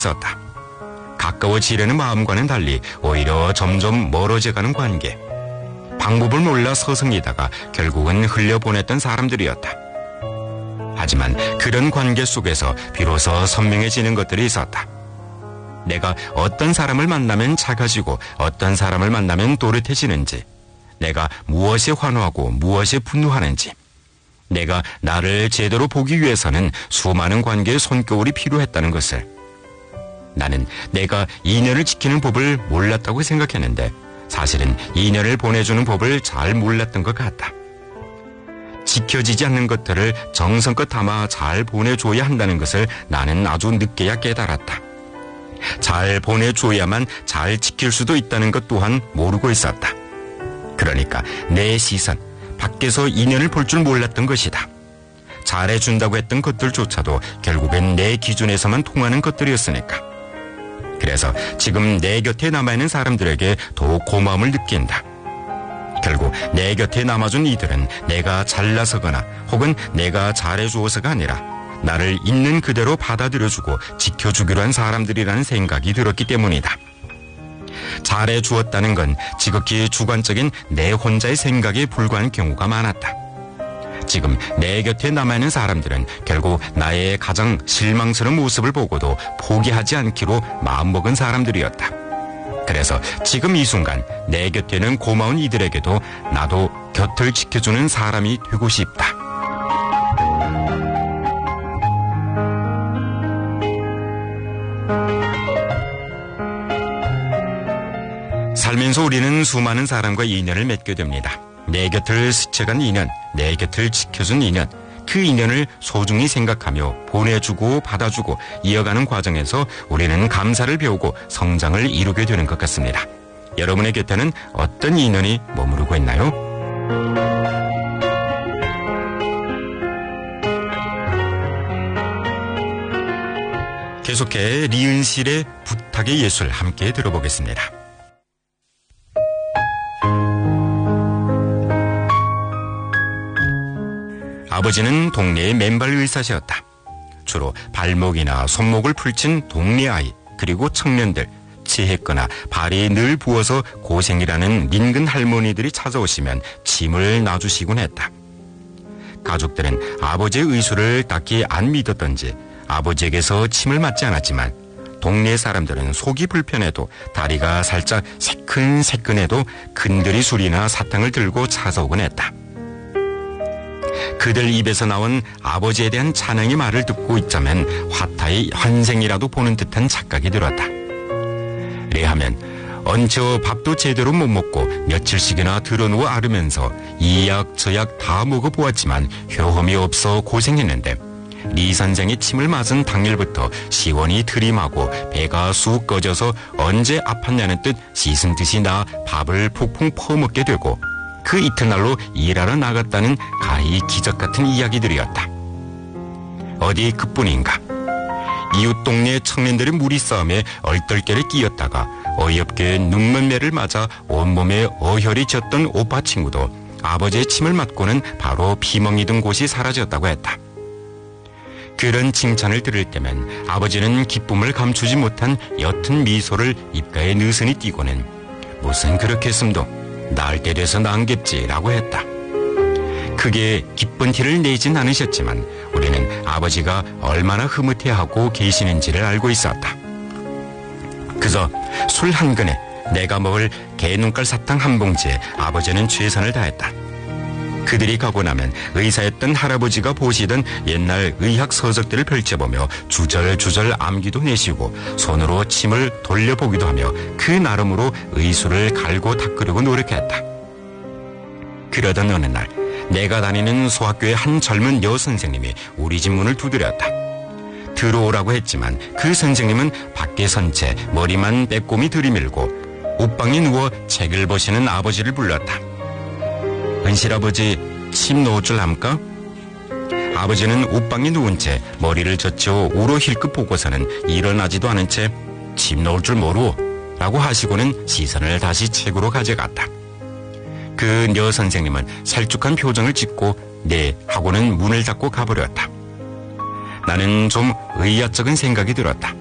있었다. 가까워지려는 마음과는 달리 오히려 점점 멀어져가는 관계. 방법을 몰라 서성이다가 결국은 흘려보냈던 사람들이었다. 하지만 그런 관계 속에서 비로소 선명해지는 것들이 있었다. 내가 어떤 사람을 만나면 작아지고 어떤 사람을 만나면 또렷해지는지, 내가 무엇에 환호하고 무엇에 분노하는지, 내가 나를 제대로 보기 위해서는 수많은 관계의 손겨울이 필요했다는 것을. 나는 내가 인연을 지키는 법을 몰랐다고 생각했는데 사실은 인연을 보내주는 법을 잘 몰랐던 것 같다. 지켜지지 않는 것들을 정성껏 담아 잘 보내줘야 한다는 것을 나는 아주 늦게야 깨달았다. 잘 보내줘야만 잘 지킬 수도 있다는 것 또한 모르고 있었다. 그러니까 내 시선, 밖에서 인연을 볼 줄 몰랐던 것이다. 잘해준다고 했던 것들조차도 결국엔 내 기준에서만 통하는 것들이었으니까. 그래서 지금 내 곁에 남아있는 사람들에게 더욱 고마움을 느낀다. 결국 내 곁에 남아준 이들은 내가 잘나서거나 혹은 내가 잘해주어서가 아니라 나를 있는 그대로 받아들여주고 지켜주기로 한 사람들이라는 생각이 들었기 때문이다. 잘해주었다는 건 지극히 주관적인 내 혼자의 생각에 불과한 경우가 많았다. 지금 내 곁에 남아있는 사람들은 결국 나의 가장 실망스러운 모습을 보고도 포기하지 않기로 마음먹은 사람들이었다. 그래서 지금 이 순간 내 곁에는 고마운 이들에게도 나도 곁을 지켜주는 사람이 되고 싶다. 살면서 우리는 수많은 사람과 인연을 맺게 됩니다. 내 곁을 스쳐간 인연, 내 곁을 지켜준 인연, 그 인연을 소중히 생각하며 보내주고 받아주고 이어가는 과정에서 우리는 감사를 배우고 성장을 이루게 되는 것 같습니다. 여러분의 곁에는 어떤 인연이 머무르고 있나요? 계속해 리은실의 부탁의 예술 함께 들어보겠습니다. 아버지는 동네의 맨발 의사시였다. 주로 발목이나 손목을 풀친 동네 아이, 그리고 청년들, 체했거나 발이 늘 부어서 고생이라는 민근 할머니들이 찾아오시면 침을 놔주시곤 했다. 가족들은 아버지의 의술을 딱히 안 믿었던지 아버지에게서 침을 맞지 않았지만 동네 사람들은 속이 불편해도 다리가 살짝 새끈새끈해도 근들이 술이나 사탕을 들고 찾아오곤 했다. 그들 입에서 나온 아버지에 대한 찬양의 말을 듣고 있자면 화타의 환생이라도 보는 듯한 착각이 들었다. 레하면 얹혀 밥도 제대로 못 먹고 며칠씩이나 드러누워 앓으면서 이 약 저 약 다 먹어보았지만 효험이 없어 고생했는데 리 선생이 침을 맞은 당일부터 시원히 들이마고 배가 쑥 꺼져서 언제 아팠냐는 듯 씻은 듯이 나 밥을 푹푹 퍼먹게 되고 그 이튿날로 일하러 나갔다는 가히 기적 같은 이야기들이었다. 어디 그뿐인가? 이웃 동네 청년들의 무리싸움에 얼떨결에 끼었다가 어이없게 눈먼매를 맞아 온몸에 어혈이 졌던 오빠 친구도 아버지의 침을 맞고는 바로 피멍이 든 곳이 사라졌다고 했다. 그런 칭찬을 들을 때면 아버지는 기쁨을 감추지 못한 옅은 미소를 입가에 느슨히 띄고는 무슨 그렇게 했음도 나을 때 돼서 난겠지라고 했다. 크게 기쁜 티를 내진 않으셨지만 우리는 아버지가 얼마나 흐뭇해하고 계시는지를 알고 있었다. 그저 술 한 근에 내가 먹을 개눈깔 사탕 한 봉지에 아버지는 최선을 다했다. 그들이 가고 나면 의사였던 할아버지가 보시던 옛날 의학 서적들을 펼쳐보며 주절주절 암기도 내시고 손으로 침을 돌려보기도 하며 그 나름으로 의술을 갈고 닦으려고 노력했다. 그러던 어느 날 내가 다니는 소학교의 한 젊은 여선생님이 우리 집 문을 두드렸다. 들어오라고 했지만 그 선생님은 밖에 선 채 머리만 빼꼼히 들이밀고 옷방에 누워 책을 보시는 아버지를 불렀다. 은실아버지 침 놓을 줄 압니까? 아버지는 옷방에 누운 채 머리를 젖혀 우러 힐끗 보고서는 일어나지도 않은 채 침 놓을 줄 모르오 라고 하시고는 시선을 다시 책으로 가져갔다. 그 여선생님은 살쭉한 표정을 짓고 네 하고는 문을 닫고 가버렸다. 나는 좀 의아쩍은 생각이 들었다.